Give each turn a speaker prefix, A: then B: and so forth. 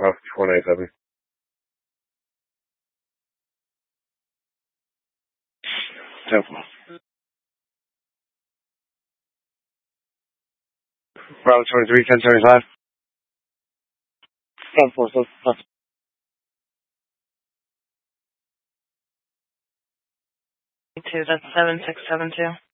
A: Off 187. 10-4. Bravo 23, 1075. 10-4, so that's
B: 2, that's 7672.